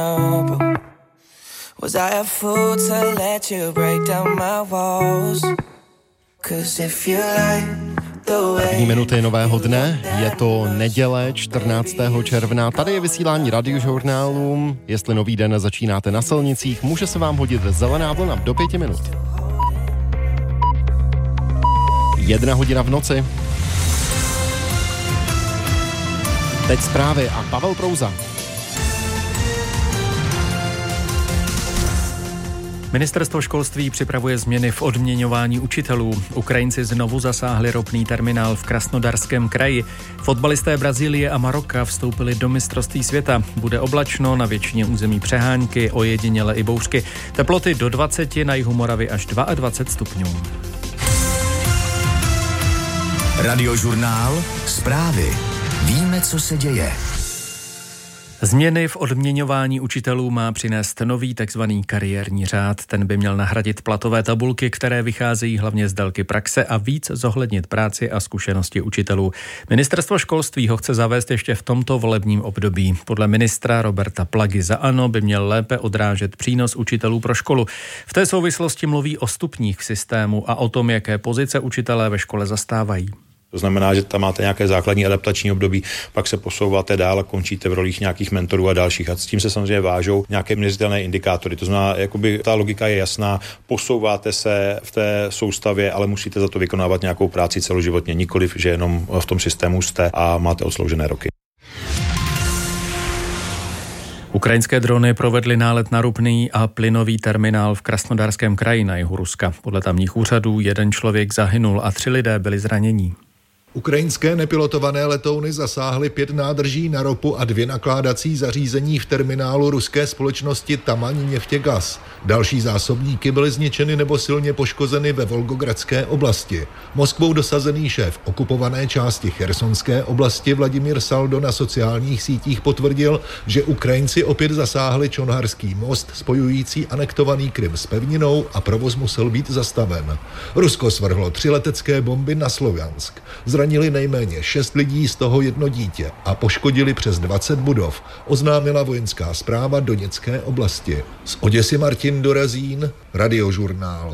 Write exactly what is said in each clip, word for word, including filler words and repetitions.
Was I a fool to let you break down my walls? Cause if you like the way... První minuty nového dne, je to neděle čtrnáctého června. Tady je vysílání Radiožurnálu. Jestli nový den začínáte na silnicích, může se vám hodit zelená vlna do pěti minut. Jedna hodina v noci. Teď zprávy a Pavel Prouza. Ministerstvo školství připravuje změny v odměňování učitelů. Ukrajinci znovu zasáhli ropný terminál v Krasnodarském kraji. Fotbalisté Brazílie a Maroka vstoupili do mistrovství světa. Bude oblačno, na většině území přehánky, ojediněle i bouřky. Teploty do dvaceti, na jihu Moravy až dvacet dva stupňů. Radiožurnál, zprávy. Víme, co se děje. Změny v odměňování učitelů má přinést nový takzvaný kariérní řád. Ten by měl nahradit platové tabulky, které vycházejí hlavně z délky praxe a víc zohlednit práci a zkušenosti učitelů. Ministerstvo školství ho chce zavést ještě v tomto volebním období. Podle ministra Roberta Plagy za ANO by měl lépe odrážet přínos učitelů pro školu. V té souvislosti mluví o stupních v systému a o tom, jaké pozice učitelé ve škole zastávají. To znamená, že tam máte nějaké základní adaptační období, pak se posouváte dál a končíte v rolích nějakých mentorů a dalších. A s tím se samozřejmě vážou nějaké měřitelné indikátory. To znamená, jakoby ta logika je jasná, posouváte se v té soustavě, ale musíte za to vykonávat nějakou práci celoživotně, nikoliv, že jenom v tom systému jste a máte odsloužené roky. Ukrajinské drony provedly nálet na ropný a plynový terminál v Krasnodarském kraji na jihu Ruska. Podle tamních úřadů jeden člověk zahynul a tři lidé byli zranění. Ukrajinské nepilotované letouny zasáhly pět nádrží na ropu a dvě nakládací zařízení v terminálu ruské společnosti Taman Neftěgaz. Další zásobníky byly zničeny nebo silně poškozeny ve Volgogradské oblasti. Moskvou dosazený šéf okupované části Chersonské oblasti Vladimír Saldo na sociálních sítích potvrdil, že Ukrajinci opět zasáhli Čonharský most spojující anektovaný Krym s pevninou a provoz musel být zastaven. Rusko svrhlo tři letecké bomby na Sloviansk. Zranili nejméně šest lidí, z toho jedno dítě a poškodili přes dvacet budov, oznámila vojenská správa Doněcké oblasti. Z Oděsy Martin Dorazín, Radiožurnál.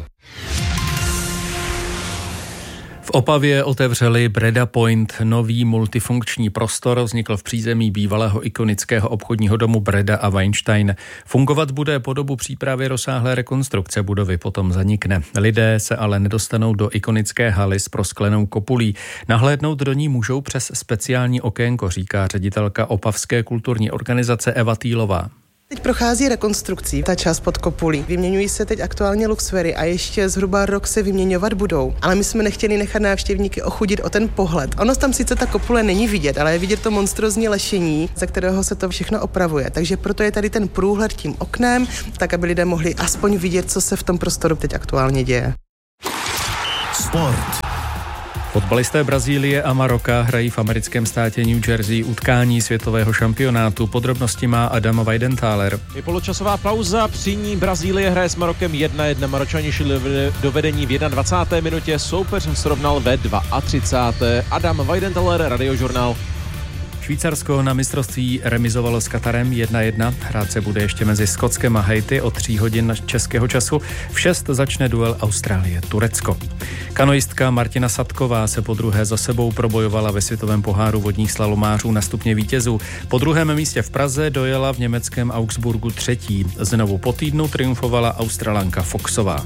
V Opavě otevřeli Breda Point, nový multifunkční prostor, vznikl v přízemí bývalého ikonického obchodního domu Breda a Weinstein. Fungovat bude po dobu přípravy rozsáhlé rekonstrukce budovy, potom zanikne. Lidé se ale nedostanou do ikonické haly s prosklenou kopulí. Nahlédnout do ní můžou přes speciální okénko, říká ředitelka opavské kulturní organizace Eva Týlová. Teď prochází rekonstrukcí ta část pod kopulí. Vyměňují se teď aktuálně luxury a ještě zhruba rok se vyměňovat budou. Ale my jsme nechtěli nechat návštěvníky ochudit o ten pohled. Ono tam sice ta kopule není vidět, ale je vidět to monstrozní lešení, za kterého se to všechno opravuje. Takže proto je tady ten průhled tím oknem, tak aby lidé mohli aspoň vidět, co se v tom prostoru teď aktuálně děje. Sport. Fotbalisté Brazílie a Maroka hrají v americkém státě New Jersey utkání světového šampionátu. Podrobnosti má Adam Weidenthaler. Je poločasová pauza, při ní Brazílie hraje s Marokem jedna jedna. Maročani šli do vedení v dvacáté první minutě, soupeř srovnal ve třicáté druhé Adam Weidenthaler, Radiožurnál. Švýcarsko na mistrovství remizovalo s Katarem jedna jedna. Hrát se bude ještě mezi Skotskem a Haiti o tří hodin českého času. V šest začne duel Austrálie-Turecko. Kanoistka Martina Sadková se po druhé za sebou probojovala ve světovém poháru vodních slalomářů na stupně vítězů. Po druhém místě v Praze dojela v německém Augsburgu třetí. Znovu po týdnu triumfovala Australanka Foxová.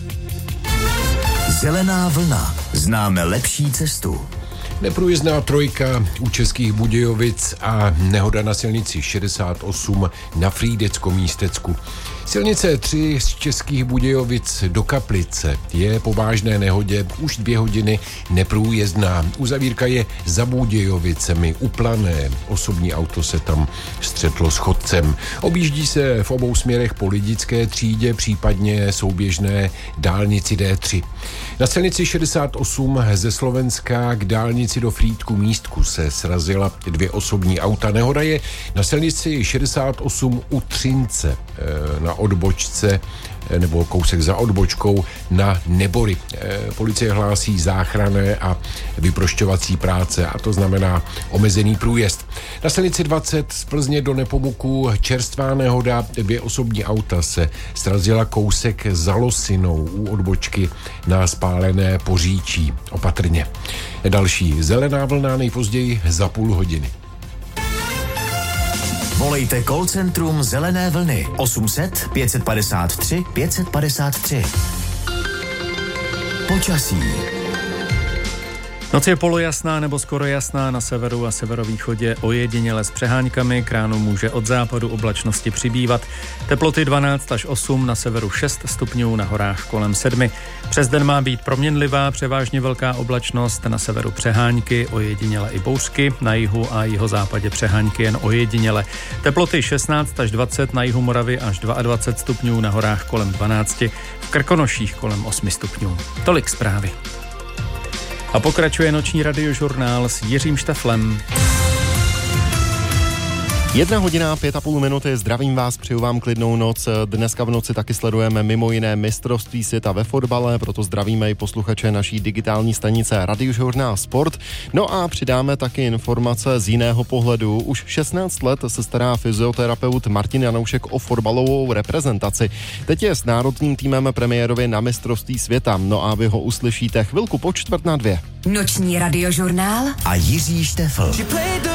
Zelená vlna. Známe lepší cestu. Neprůjezdná trojka u Českých Budějovic a nehoda na silnici šedesát osm na Frýdecko-Místecku. Silnice tři z Českých Budějovic do Kaplice je po vážné nehodě už dvě hodiny neprůjezdná. Uzavírka je za Budějovicemi u Plané. Osobní auto se tam střetlo s chodcem. Objíždí se v obou směrech po Lidické třídě, případně souběžné dálnici D tři. Na silnici šedesát osm ze Slovenska k dálnici do Frýdku Místku se srazila dvě osobní auta. Nehoda je na silnici šedesát osm u Třince. na odbočce nebo kousek za odbočkou na Nebory. Policie hlásí záchranné a vyprošťovací práce a to znamená omezený průjezd. Na silnici dvacet z Plzně do Nepomuku čerstvá nehoda, dvě osobní auta se srazila kousek za Losinou u odbočky na spálené Poříčí. Opatrně. Další zelená vlna nejpozději za půl hodiny. Volejte call centrum Zelené vlny osm set pět padesát tři pět padesát tři. Počasí. Noc je polojasná nebo skoro jasná, na severu a severovýchodě ojediněle s přeháňkami, k ránu může od západu oblačnosti přibývat. Teploty dvanáct až osm, na severu šest stupňů, na horách kolem sedmi. Přes den má být proměnlivá, převážně velká oblačnost, na severu přeháňky, ojediněle i bouřky, na jihu a jihozápadě přeháňky jen ojediněle. Teploty šestnáct až dvacet, na jihu Moravy až dvacet dva stupňů, na horách kolem dvanáct, v Krkonoších kolem osm stupňů. Tolik zprávy. A pokračuje noční radiožurnál s Jiřím Šteflem. Jedna hodina, pět a půl minuty, zdravím vás, přeju vám klidnou noc. Dneska v noci taky sledujeme mimo jiné mistrovství světa ve fotbale, proto zdravíme i posluchače naší digitální stanice Radiožurnál Sport. No a přidáme taky informace z jiného pohledu. Už šestnáct let se stará fyzioterapeut Martin Janoušek o fotbalovou reprezentaci. Teď je s národním týmem premiérově na mistrovství světa. No a vy ho uslyšíte chvilku po čtvrt na dvě. Noční radiožurnál a Jiří Štefl.